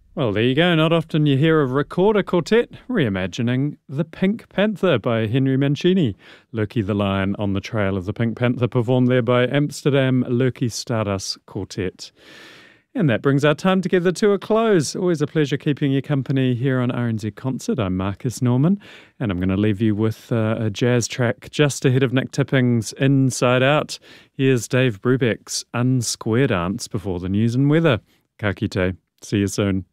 Well, there you go. Not often you hear of Recorder Quartet reimagining The Pink Panther by Henry Mancini. Lurky the Lion on the Trail of the Pink Panther, performed there by Amsterdam Lurky Stardust Quartet. And that brings our time together to a close. Always a pleasure keeping you company here on RNZ Concert. I'm Marcus Norman, and I'm going to leave you with a jazz track just ahead of Nick Tipping's Inside Out. Here's Dave Brubeck's Unsquare Dance before the news and weather. Ka kite. See you soon.